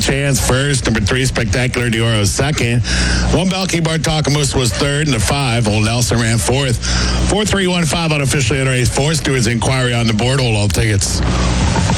Chance first. Number 3, Spectacular Dioro second. 1 Belky Bartakamus was third, and the 5, Old Nelson ran fourth. 4-3-1-5 unofficially in race 4. Stewart's Inquiry on the board. Hold all tickets.